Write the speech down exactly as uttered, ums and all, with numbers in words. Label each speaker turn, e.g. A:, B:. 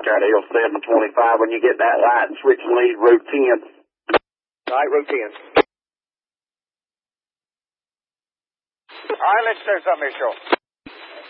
A: out L seven twenty-five. When you get that light, switch and lead route ten.
B: All right, route ten. All right, let's do something here, Short.